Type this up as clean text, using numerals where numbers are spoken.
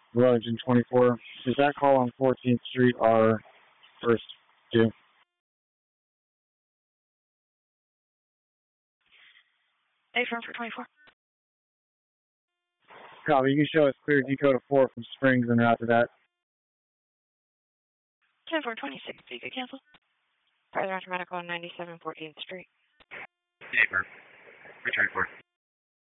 Wellington 24. Is that call on 14th Street our first due? A-firm for 24. Copy. You can show us clear Dakota 4 from Springs and route to that. 10-4-26, so you could cancel. Further automatic on 97 14th Street. A-firm. Return 4.